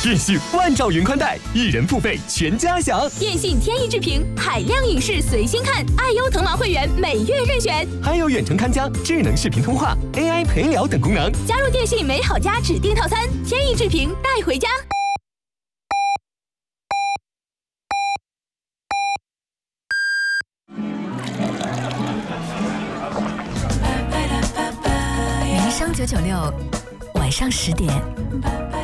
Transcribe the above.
电信万兆云宽带，一人付费全家享。 电信天翼智屏，海量影视随心看，爱优腾芒会员每月任选， 还有远程看家、智能视频通话、AI 陪聊等功能。 加入电信美好家指定套餐，天翼智屏带回家。 民生996，晚上10点。